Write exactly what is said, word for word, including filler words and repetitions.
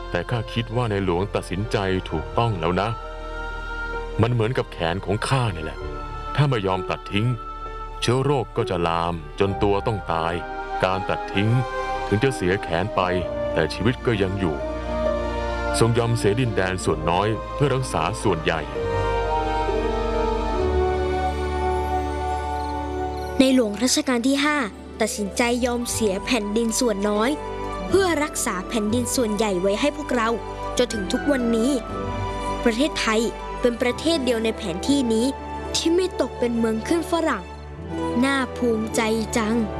แต่ข้าคิดว่าในหลวงตัดสินใจถูกต้องแล้วนะมันเหมือนกับแขนของข้านี่แหละถ้าไม่ยอมตัดทิ้งเชื้อโรคก็จะลามจนตัวต้องตายการตัดทิ้งถึงจะเสียแขนไปแต่ชีวิตก็ยังอยู่ทรงยอมเสียดินแดนส่วนน้อยเพื่อรักษาส่วนใหญ่ในหลวงรัชกาลที่ห้าตัดสินใจยอมเสียแผ่นดินส่วนน้อยเพื่อรักษาแผ่นดินส่วนใหญ่ไว้ให้พวกเราจนถึงทุกวันนี้ประเทศไทยเป็นประเทศเดียวในแผนที่นี้ที่ไม่ตกเป็นเมืองขึ้นฝรั่งน่าภูมิใจจัง